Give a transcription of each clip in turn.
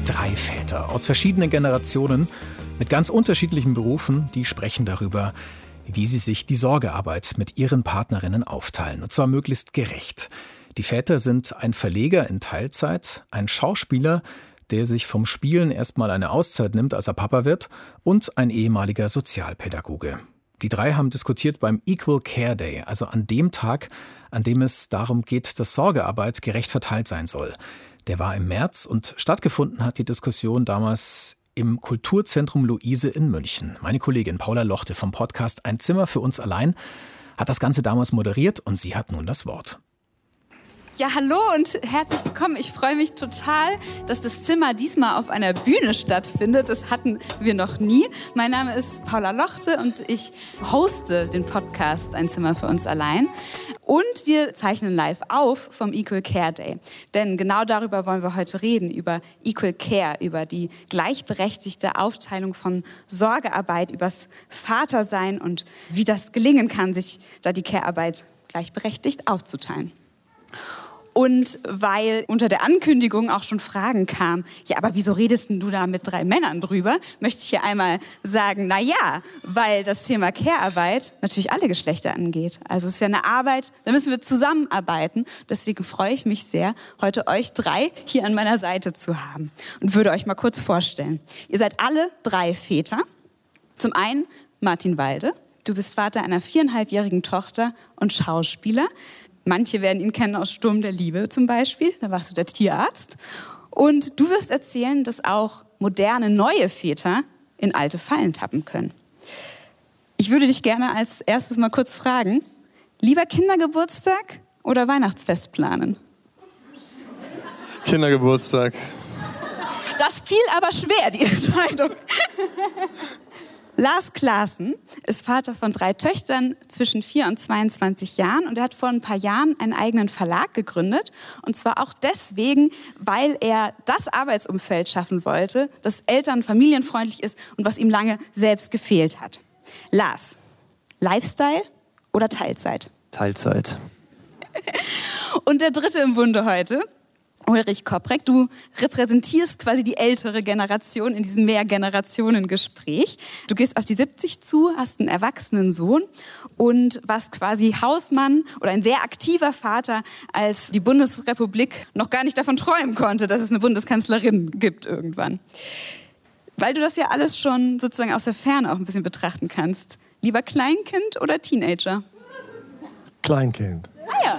3 Väter aus verschiedenen Generationen mit ganz unterschiedlichen Berufen, die sprechen darüber, wie sie sich die Sorgearbeit mit ihren Partnerinnen aufteilen. Und zwar möglichst gerecht. Die Väter sind ein Verleger in Teilzeit, ein Schauspieler, der sich vom Spielen erstmal eine Auszeit nimmt, als er Papa wird, und ein ehemaliger Sozialpädagoge. Die 3 haben diskutiert beim Equal Care Day, also an dem Tag, an dem es darum geht, dass Sorgearbeit gerecht verteilt sein soll. Der war im März und stattgefunden hat die Diskussion damals im Kulturzentrum Luise in München. Meine Kollegin Paula Lochte vom Podcast Ein Zimmer für uns allein hat das Ganze damals moderiert und sie hat nun das Wort. Ja, hallo und herzlich willkommen. Ich freue mich total, dass das Zimmer diesmal auf einer Bühne stattfindet. Das hatten wir noch nie. Mein Name ist Paula Lochte und ich hoste den Podcast Ein Zimmer für uns allein. Und wir zeichnen live auf vom Equal Care Day. Denn genau darüber wollen wir heute reden, über Equal Care, über die gleichberechtigte Aufteilung von Sorgearbeit, übers Vatersein und wie das gelingen kann, sich da die Care-Arbeit gleichberechtigt aufzuteilen. Und weil unter der Ankündigung auch schon Fragen kamen, ja, aber wieso redest denn du da mit 3 Männern drüber? Möchte ich hier einmal sagen, na ja, weil das Thema Care-Arbeit natürlich alle Geschlechter angeht. Also es ist ja eine Arbeit, da müssen wir zusammenarbeiten. Deswegen freue ich mich sehr, heute euch 3 hier an meiner Seite zu haben und würde euch mal kurz vorstellen. Ihr seid alle 3 Väter. Zum einen Martin Walde. Du bist Vater einer 4,5-jährigen Tochter und Schauspieler. Manche werden ihn kennen aus Sturm der Liebe zum Beispiel, da warst du der Tierarzt. Und du wirst erzählen, dass auch moderne, neue Väter in alte Fallen tappen können. Ich würde dich gerne als erstes mal kurz fragen, lieber Kindergeburtstag oder Weihnachtsfest planen? Kindergeburtstag. Das fiel aber schwer, die Entscheidung. Lars Klaassen ist Vater von 3 Töchtern zwischen 4 und 22 Jahren und er hat vor ein paar Jahren einen eigenen Verlag gegründet. Und zwar auch deswegen, weil er das Arbeitsumfeld schaffen wollte, das eltern- und familienfreundlich ist und was ihm lange selbst gefehlt hat. Lars, Lifestyle oder Teilzeit? Teilzeit. Und der dritte im Bunde heute, Ulrich Koprek, du repräsentierst quasi die ältere Generation in diesem Mehrgenerationengespräch. Du gehst auf die 70 zu, hast einen erwachsenen Sohn und warst quasi Hausmann oder ein sehr aktiver Vater, als die Bundesrepublik noch gar nicht davon träumen konnte, dass es eine Bundeskanzlerin gibt irgendwann. Weil du das ja alles schon sozusagen aus der Ferne auch ein bisschen betrachten kannst. Lieber Kleinkind oder Teenager? Kleinkind. Ah ja.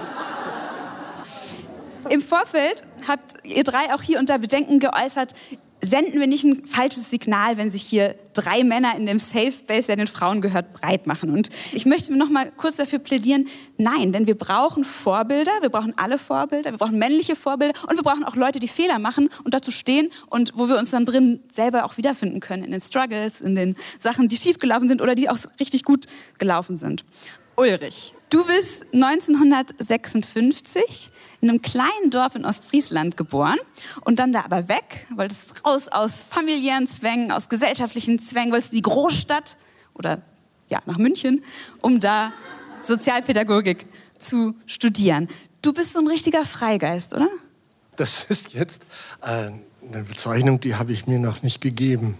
Im Vorfeld habt ihr 3 auch hier unter Bedenken geäußert, senden wir nicht ein falsches Signal, wenn sich hier 3 Männer in dem Safe Space, der den Frauen gehört, breit machen. Und ich möchte noch mal kurz dafür plädieren, nein, denn wir brauchen Vorbilder, wir brauchen alle Vorbilder, wir brauchen männliche Vorbilder und wir brauchen auch Leute, die Fehler machen und dazu stehen und wo wir uns dann drin selber auch wiederfinden können, in den Struggles, in den Sachen, die schiefgelaufen sind oder die auch richtig gut gelaufen sind. Ulrich, du bist 1956 in einem kleinen Dorf in Ostfriesland geboren und dann da aber weg, wolltest raus aus familiären Zwängen, aus gesellschaftlichen Zwängen, wolltest in die Großstadt oder ja, nach München, um da Sozialpädagogik zu studieren. Du bist so ein richtiger Freigeist, oder? Das ist jetzt eine Bezeichnung, die habe ich mir noch nicht gegeben.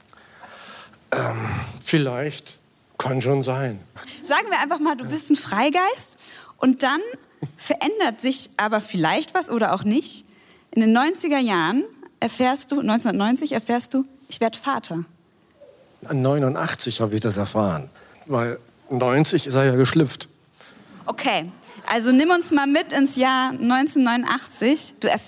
Vielleicht. Kann schon sein. Sagen wir einfach mal, du bist ein Freigeist und dann verändert sich aber vielleicht was oder auch nicht. In den 90er Jahren 1990 erfährst du, ich werde Vater. An 89 habe ich das erfahren, weil 90 ist er ja geschlüpft. Okay, also nimm uns mal mit ins Jahr 1989. Du